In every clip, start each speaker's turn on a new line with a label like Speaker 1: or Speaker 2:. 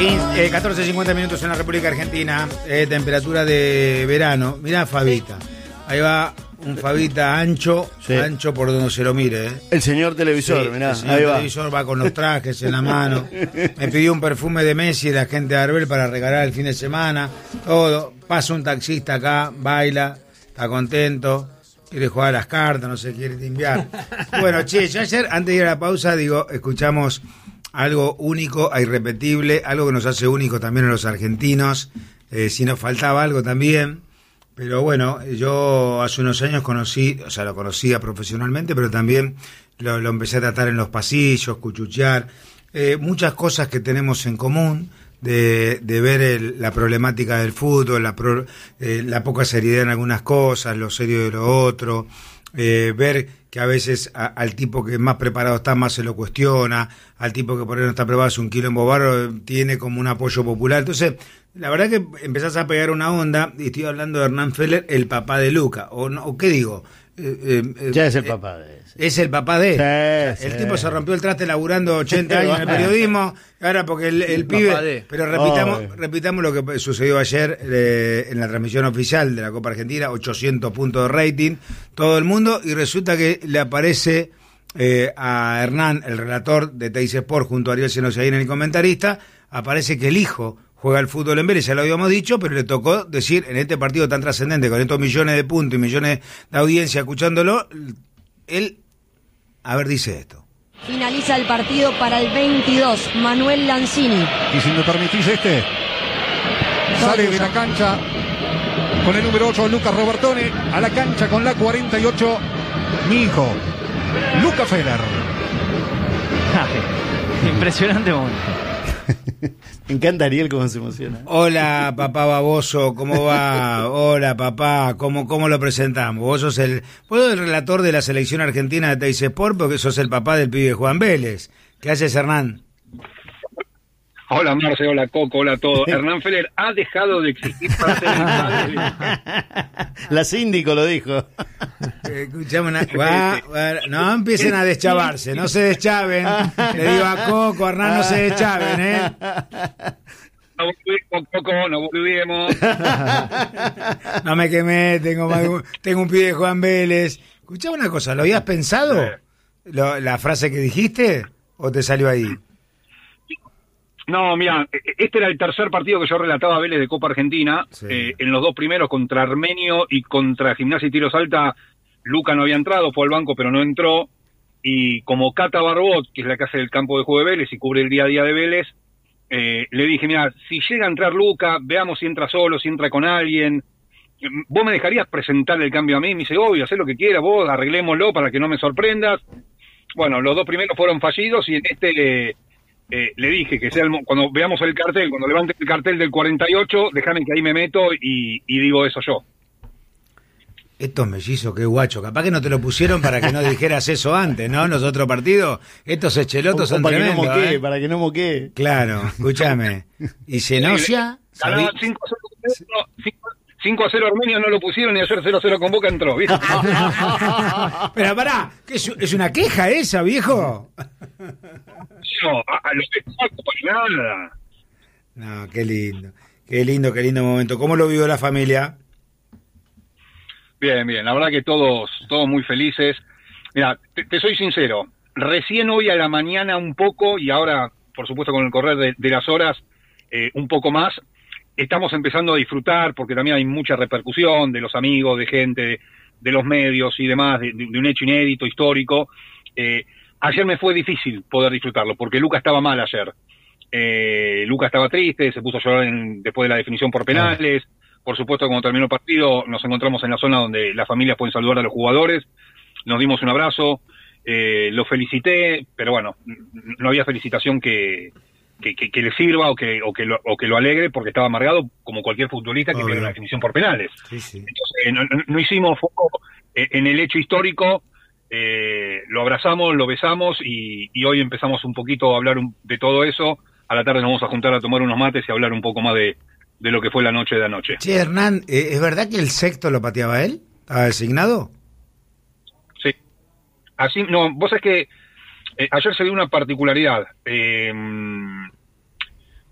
Speaker 1: 14:50 minutos en la República Argentina, temperatura de verano. Mirá, Fabita, ahí va un Fabita ancho, sí. Ancho por donde se lo mire.
Speaker 2: El señor televisor,
Speaker 1: sí,
Speaker 2: mirá,
Speaker 1: el señor
Speaker 2: ahí
Speaker 1: televisor va con los trajes en la mano. Me pidió un perfume de Messi de la gente de Arbel para regalar el fin de semana. Todo, pasa un taxista acá, baila, está contento, quiere jugar a las cartas, no se quiere timbiar. Bueno, che, yo ayer, antes de ir a la pausa, escuchamos algo único e irrepetible, algo que nos hace único también a los argentinos, si nos faltaba algo también, pero bueno, yo hace unos años lo conocía profesionalmente, pero también lo empecé a tratar en los pasillos, cuchuchear, muchas cosas que tenemos en común, de ver la problemática del fútbol, la poca seriedad en algunas cosas, lo serio de lo otro, ver que a veces al tipo que más preparado está más se lo cuestiona, al tipo que por ahí no está preparado es un quilombo bárbaro, tiene como un apoyo popular. Entonces, la verdad que empezás a pegar una onda, y estoy hablando de Hernán Feller, el papá de Luca, o ¿qué digo?
Speaker 2: Ya es el papá de ese.
Speaker 1: Es el papá de.
Speaker 2: Sí,
Speaker 1: O sea,
Speaker 2: sí.
Speaker 1: el tipo se rompió el traste laburando 80 años en el periodismo, ahora porque el pibe. Pero repitamos lo que sucedió ayer en la transmisión oficial de la Copa Argentina, 800 puntos de rating, todo el mundo, y resulta que le aparece a Hernán, el relator de Teis Sport, junto a Ariel Senosiaín, el comentarista, aparece que el hijo juega al fútbol en Vélez, ya lo habíamos dicho, pero le tocó decir, en este partido tan trascendente, con estos millones de puntos y millones de audiencia escuchándolo, él, a ver, dice esto.
Speaker 3: Finaliza el partido para el 22, Manuel Lanzini.
Speaker 4: Y si me permitís sale de la cancha con el número 8, Lucas Robertone, a la cancha con la 48, mi hijo, Luca Feller.
Speaker 5: Impresionante momento.
Speaker 2: Me encanta Ariel cómo se emociona.
Speaker 1: Hola, papá baboso, ¿cómo va? Hola, papá, ¿cómo lo presentamos? Vos sos el relator de la selección argentina de Teis Sport, porque sos el papá del pibe Juan Vélez. ¿Qué haces, Hernán?
Speaker 6: Hola, Marce, hola, Coco, hola a todos. Hernán Feller ha dejado de existir para ser el padre.
Speaker 2: La síndico lo dijo.
Speaker 1: Escuchame no empiecen a deschavarse, no se deschaven. Le digo a Coco, Hernán, no se deschaven,
Speaker 6: No volvimos.
Speaker 1: No me quemé, tengo un pibe de Juan Vélez. Escuchame una cosa, ¿lo habías pensado? ¿La frase que dijiste? ¿O te salió ahí?
Speaker 6: No, mira, este era el tercer partido que yo relataba a Vélez de Copa Argentina. Sí. En los dos primeros, contra Armenio y contra Gimnasia y Tiro Salta, Luca no había entrado, fue al banco pero no entró. Y como Cata Barbot, que es la que hace el campo de juego de Vélez y cubre el día a día de Vélez, le dije, mira, si llega a entrar Luca, veamos si entra solo, si entra con alguien. ¿Vos me dejarías presentar el cambio a mí? Me dice, obvio, haz lo que quieras, vos arreglémoslo para que no me sorprendas. Bueno, los dos primeros fueron fallidos y en este... le dije que sea cuando veamos el cartel, cuando levante el cartel del 48, déjame que ahí me meto y digo eso yo.
Speaker 1: Estos mellizos, qué guacho, capaz que no te lo pusieron para que no dijeras eso antes, ¿no? En los otros partidos, estos echelotos son
Speaker 2: para
Speaker 1: tremendos.
Speaker 2: Para que no moquee.
Speaker 1: Claro, escúchame. ¿Y Zenosia?
Speaker 6: 5-0 Armenio no lo pusieron y ayer 0-0 con Boca entró, ¿viste?
Speaker 1: Pero pará, ¿qué es una queja esa, viejo?
Speaker 6: No, a los que para nada.
Speaker 1: No, qué lindo momento. ¿Cómo lo vivió la familia?
Speaker 6: Bien, la verdad que todos muy felices. Mira, te soy sincero, recién hoy a la mañana un poco, y ahora, por supuesto, con el correr de las horas, un poco más, estamos empezando a disfrutar, porque también hay mucha repercusión de los amigos, de gente, de los medios y demás, de un hecho inédito, histórico. Ayer me fue difícil poder disfrutarlo, porque Luca estaba mal ayer. Luca estaba triste, se puso a llorar después de la definición por penales. Por supuesto, cuando terminó el partido, nos encontramos en la zona donde las familias pueden saludar a los jugadores. Nos dimos un abrazo, lo felicité, pero bueno, no había felicitación que le sirva o que lo alegre, porque estaba amargado como cualquier futbolista que pierde una definición por penales.
Speaker 1: Sí.
Speaker 6: Entonces, no hicimos foco en el hecho histórico. Lo abrazamos, lo besamos y hoy empezamos un poquito a hablar de todo eso. A la tarde nos vamos a juntar a tomar unos mates y a hablar un poco más de lo que fue la noche de anoche.
Speaker 1: Che, Hernán, ¿es verdad que el sexto lo pateaba él? ¿Estaba designado?
Speaker 6: Sí. Así, no, vos sabés que ayer se dio una particularidad.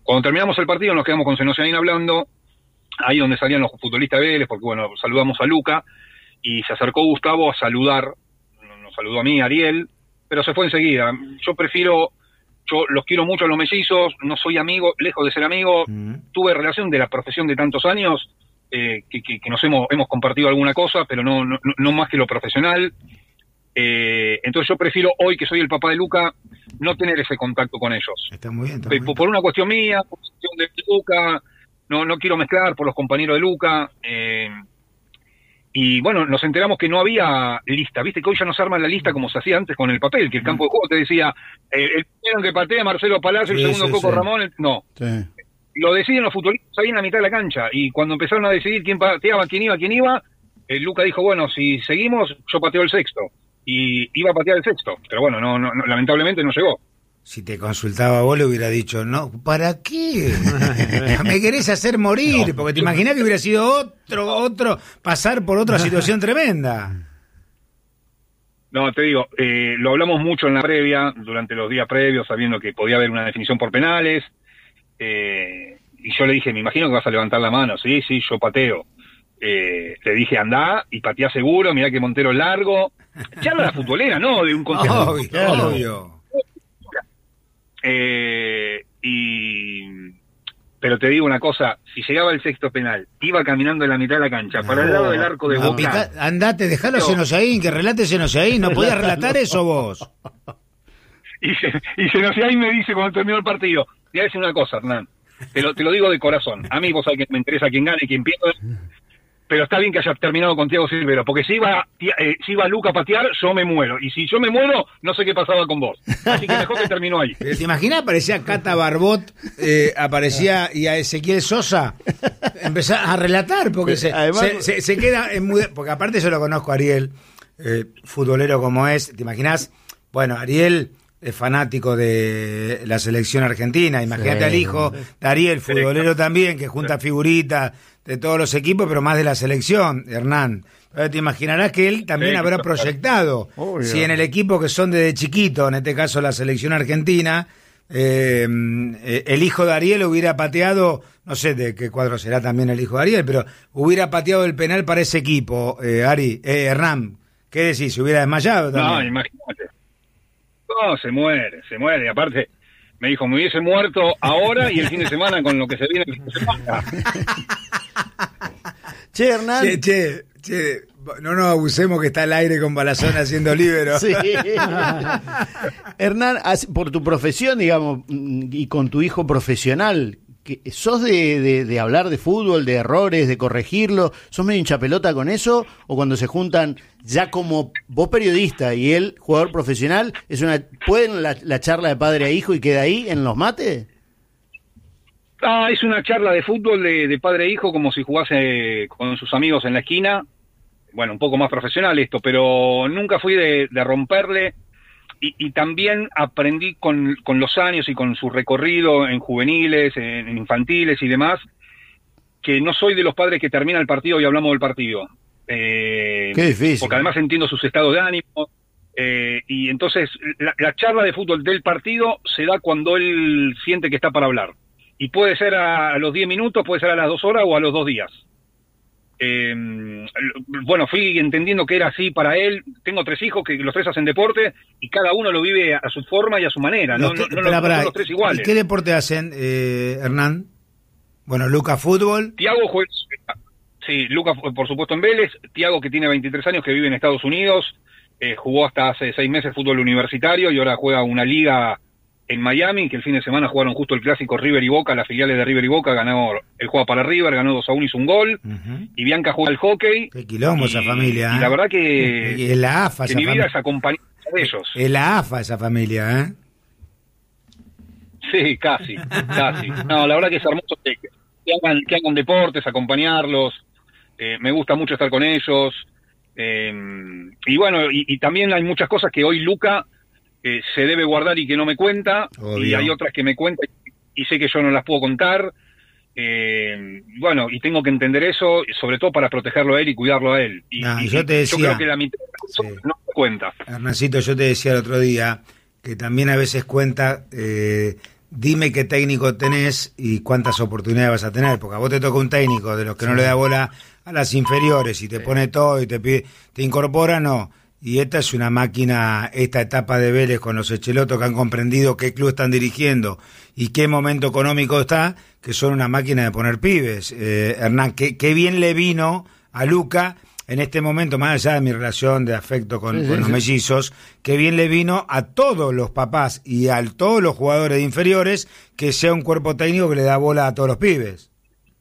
Speaker 6: Cuando terminamos el partido nos quedamos con Senosiaín hablando, ahí donde salían los futbolistas de Vélez, porque bueno, saludamos a Luca, y se acercó Gustavo a saludar, nos saludó a mí, a Ariel, pero se fue enseguida. Yo los quiero mucho a los mellizos, no soy amigo, lejos de ser amigo, tuve relación de la profesión de tantos años, que nos hemos compartido alguna cosa, pero no más que lo profesional. Entonces yo prefiero hoy, que soy el papá de Luca, no tener ese contacto con ellos.
Speaker 1: Está muy bien, está muy bien.
Speaker 6: Por una cuestión mía, por cuestión de Luca, no quiero mezclar, por los compañeros de Luca. Y bueno, nos enteramos que no había lista, viste que hoy ya no se arma la lista como se hacía antes con el papel, que el campo de juego te decía, el primero que patea Marcelo Palacio, el segundo Coco Ramón, no. Sí. Lo deciden los futbolistas ahí en la mitad de la cancha, y cuando empezaron a decidir quién pateaba, quién iba, Luca dijo, bueno, si seguimos, yo pateo el sexto, y iba a patear el sexto, pero bueno, no lamentablemente no llegó.
Speaker 1: Si te consultaba vos le hubiera dicho, no, ¿para qué? Me querés hacer morir, no, porque te imaginás que hubiera sido otro, pasar por otra situación tremenda.
Speaker 6: No, te digo, lo hablamos mucho en la previa, durante los días previos, sabiendo que podía haber una definición por penales, y yo le dije, me imagino que vas a levantar la mano. Sí, yo pateo. Le dije, andá y pateá seguro, mirá que Montero es largo. Charla la futbolera, ¿no? De un consejo.
Speaker 1: Obvio.
Speaker 6: Pero te digo una cosa, si llegaba el sexto penal, iba caminando en la mitad de la cancha, para el lado del arco de Boca.
Speaker 1: Andate, dejalo a Senosiaín, que relate Senosiaín, no podías relatar eso vos.
Speaker 6: Y Senosiaín me dice cuando terminó el partido, te voy a decir una cosa, Hernán, te lo digo de corazón, a mí vos sabés que me interesa quién gane y quién pierde, pero está bien que haya terminado con Thiago Silvero, porque si iba Luca a patear, yo me muero. Y si yo me muero, no sé qué pasaba con vos. Así que mejor que terminó ahí.
Speaker 1: ¿Te imaginas? Aparecía Cata Barbot, aparecía y a Ezequiel Sosa. Empezaba a relatar, porque se queda en porque aparte yo lo conozco a Ariel, futbolero como es. ¿Te imaginas? Bueno, Ariel es fanático de la selección argentina. Imagínate al hijo de Ariel, futbolero también, que junta figuritas de todos los equipos, pero más de la selección, Hernán. Te imaginarás que él también habrá proyectado, si en el equipo que son desde chiquito, en este caso la selección argentina, el hijo de Ariel hubiera pateado, no sé de qué cuadro será también el hijo de Ariel, pero hubiera pateado el penal para ese equipo, Hernán. ¿Qué decís? ¿Se hubiera desmayado también?
Speaker 6: No, imagínate. No, se muere. Y aparte, me dijo, me hubiese muerto ahora y el fin de semana con lo que se viene el fin de semana.
Speaker 2: Che, Hernán.
Speaker 1: Che, no nos abusemos que está al aire con Balazón haciendo líbero. Sí.
Speaker 2: Hernán, por tu profesión, digamos, y con tu hijo profesional, ¿sos de hablar de fútbol, de errores, de corregirlo? ¿Sos medio hinchapelota con eso? ¿O cuando se juntan, ya como vos periodista y él jugador profesional, ¿pueden la charla de padre a hijo y queda ahí en los mates?
Speaker 6: Es una charla de fútbol de padre e hijo, como si jugase con sus amigos en la esquina. Bueno, un poco más profesional esto, pero nunca fui de romperle. Y también aprendí con los años y con su recorrido en juveniles, en infantiles y demás, que no soy de los padres que termina el partido y hablamos del partido.
Speaker 2: Qué difícil.
Speaker 6: Porque además entiendo sus estados de ánimo. Y entonces la charla de fútbol del partido se da cuando él siente que está para hablar. Y puede ser a los 10 minutos, puede ser a las 2 horas o a los 2 días. Bueno, fui entendiendo que era así para él. Tengo 3 hijos que los 3 hacen deporte y cada uno lo vive a su forma y a su manera. No son los 3 iguales.
Speaker 1: ¿Y qué deporte hacen, Hernán? Bueno, Luca fútbol.
Speaker 6: Thiago juega, sí, Luca por supuesto en Vélez. Thiago, que tiene 23 años, que vive en Estados Unidos, jugó hasta hace 6 meses fútbol universitario y ahora juega una liga en Miami, que el fin de semana jugaron justo el clásico River y Boca, las filiales de River y Boca, él juega para River, ganó 2-1, hizo un gol, y Bianca juega al hockey.
Speaker 1: Qué quilombo esa familia,
Speaker 6: y la verdad que
Speaker 1: es la AFA,
Speaker 6: que mi vida es acompañada de ellos.
Speaker 1: Es la AFA esa familia, ¿eh?
Speaker 6: Sí, casi. No, la verdad que es hermoso que hagan deportes, acompañarlos, me gusta mucho estar con ellos, y bueno, y también hay muchas cosas que hoy Luca se debe guardar y que no me cuenta. Obvio. Y hay otras que me cuenta y sé que yo no las puedo contar, bueno, y tengo que entender eso, sobre todo para protegerlo a él y cuidarlo a él, y
Speaker 1: yo te decía,
Speaker 6: yo creo que la mitad no me cuenta.
Speaker 1: Hernancito, yo te decía el otro día que también a veces cuenta de dime qué técnico tenés y cuántas oportunidades vas a tener, porque a vos te toca un técnico de los que no le da bola a las inferiores y te pone todo y te pide, te incorpora, no. Y esta es una máquina, esta etapa de Vélez con los Echelotos que han comprendido qué club están dirigiendo y qué momento económico está, que son una máquina de poner pibes. Hernán, qué bien le vino a Luca en este momento, más allá de mi relación de afecto con los mellizos, qué bien le vino a todos los papás y a todos los jugadores de inferiores que sea un cuerpo técnico que le da bola a todos los pibes.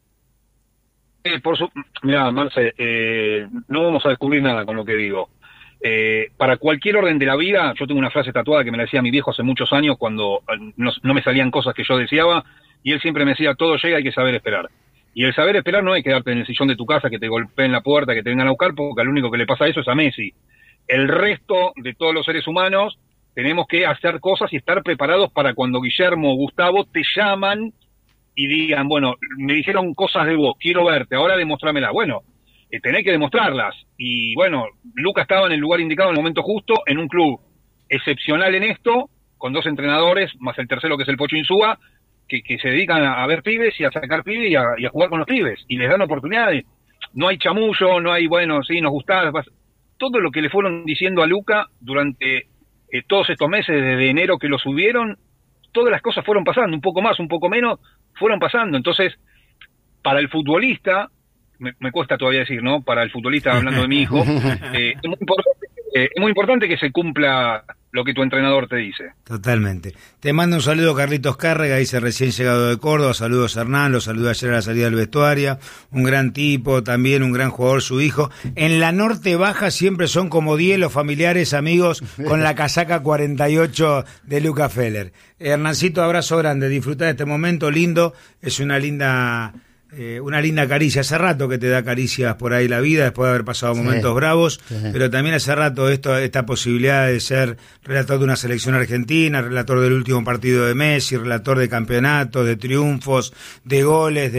Speaker 6: Mirá, Marce, no vamos a descubrir nada con lo que digo. Para cualquier orden de la vida, yo tengo una frase tatuada que me la decía mi viejo hace muchos años cuando no me salían cosas que yo deseaba, y él siempre me decía, todo llega, hay que saber esperar. Y el saber esperar no es quedarte en el sillón de tu casa, que te golpeen la puerta, que te vengan a buscar, porque al único que le pasa eso es a Messi. El resto de todos los seres humanos tenemos que hacer cosas y estar preparados para cuando Guillermo o Gustavo te llaman y digan, bueno, me dijeron cosas de vos, quiero verte, ahora demostrámela. Bueno, tenés que demostrarlas. Y bueno, Luca estaba en el lugar indicado en el momento justo, en un club excepcional en esto, con 2 entrenadores, más el tercero que es el Pocho Insúa, que se dedican a ver pibes y a sacar pibes y a jugar con los pibes, y les dan oportunidades. No hay chamullo, no hay, bueno, sí, nos gustás. Todo lo que le fueron diciendo a Luca durante todos estos meses, desde enero que lo subieron, todas las cosas fueron pasando, un poco más, un poco menos, fueron pasando. Entonces, para el futbolista, me cuesta todavía decir, ¿no? Para el futbolista, hablando de mi hijo, es muy importante que se cumpla lo que tu entrenador te dice.
Speaker 1: Totalmente. Te mando un saludo Carlitos Cárrega, dice recién llegado de Córdoba. Saludos Hernán, lo saludé ayer a la salida del vestuario. Un gran tipo, también un gran jugador su hijo. En la Norte Baja siempre son como 10 los familiares amigos con la casaca 48 de Luca Feller. Hernancito, abrazo grande, disfrutá de este momento lindo. Es una linda caricia. Hace rato que te da caricias por ahí la vida, después de haber pasado momentos bravos, pero también hace rato esta posibilidad de ser relator de una selección argentina, relator del último partido de Messi, relator de campeonatos, de triunfos, de goles,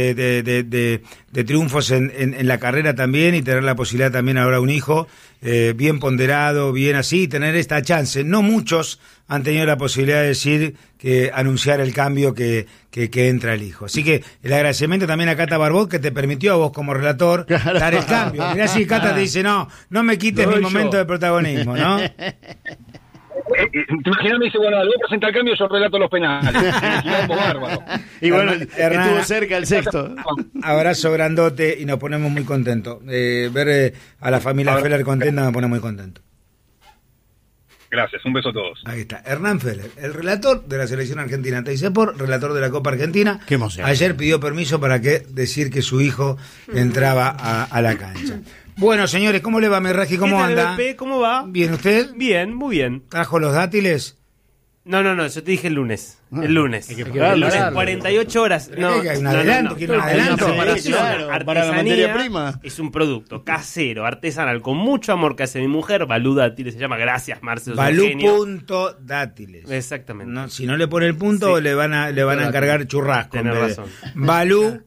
Speaker 1: de triunfos en la carrera también, y tener la posibilidad también ahora un hijo bien ponderado, bien así, tener esta chance. No muchos han tenido la posibilidad de decir anunciar el cambio que entra el hijo. Así que el agradecimiento también a Cata Barbot, que te permitió a vos como relator dar el cambio. Mirá si Cata te dice, no me quites mi momento de protagonismo, ¿no?
Speaker 6: Te imaginas, me dice, bueno, le voy a presentar el cambio, yo relato los penales.
Speaker 2: Y bueno, estuvo cerca el sexto.
Speaker 1: Abrazo grandote y nos ponemos muy contentos. Ver a la familia Feller contenta me pone muy contento.
Speaker 6: Gracias, un beso a todos.
Speaker 1: Ahí está, Hernán Feller, el relator de la selección argentina TICEPOR, relator de la Copa Argentina.
Speaker 2: Qué emoción.
Speaker 1: Ayer pidió permiso para decir que su hijo entraba a la cancha. Bueno, señores, ¿cómo le va, Merraji? ¿Cómo anda?
Speaker 5: ¿Cómo va?
Speaker 1: ¿Bien usted?
Speaker 5: Bien, muy bien.
Speaker 1: ¿Trajo los dátiles?
Speaker 5: No, yo te dije el lunes. El lunes.
Speaker 2: Hay que pagarlo,
Speaker 5: el lunes,
Speaker 2: claro.
Speaker 5: 48 horas.
Speaker 1: Hay un adelanto, quiero un adelanto.
Speaker 2: Claro, para la materia prima.
Speaker 5: Es un producto casero, artesanal, con mucho amor que hace mi mujer. Balú Dátiles se llama. Gracias, Marcelo.
Speaker 1: Balú.dátiles.
Speaker 5: Exactamente.
Speaker 1: No, si no le pone el punto, le van a encargar churrasco.
Speaker 5: Tenés razón.
Speaker 1: Balú.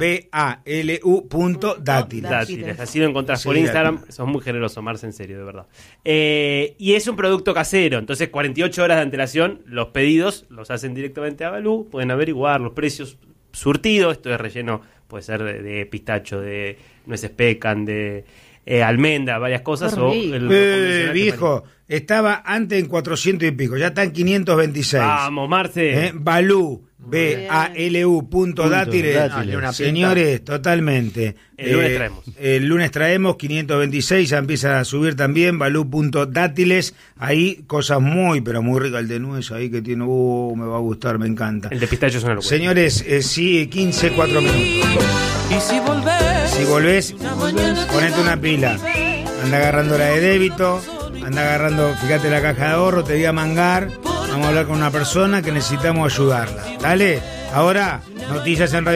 Speaker 1: BALU.dátiles.
Speaker 5: Así lo encontrás por Instagram. Sos muy generoso, Marce, en serio, de verdad. Y es un producto casero. Entonces, 48 horas de antelación. Los pedidos los hacen directamente a Balú. Pueden averiguar los precios. Surtido. Esto es relleno, puede ser de pistacho, de nueces pecan, de almendra, varias cosas. O
Speaker 1: viejo, estaba antes en 400 y pico. Ya está en 526.
Speaker 5: Vamos, Marce.
Speaker 1: Balú. BALU.dátiles. Señores, totalmente.
Speaker 5: El lunes traemos.
Speaker 1: El lunes traemos 526, ya empieza a subir también. Balú.dátiles. Ahí cosas muy, pero muy ricas. El de nuez ahí que tiene, me va a gustar, me encanta.
Speaker 5: El de pistacho es una locura.
Speaker 1: Señores, sí, 15, 4 minutos.
Speaker 7: Y si
Speaker 1: volvés, ponete una pila. Anda agarrando la de débito, anda agarrando, fíjate la caja de ahorro, te voy a mangar. Vamos a hablar con una persona que necesitamos ayudarla. Dale, ahora, noticias en Radio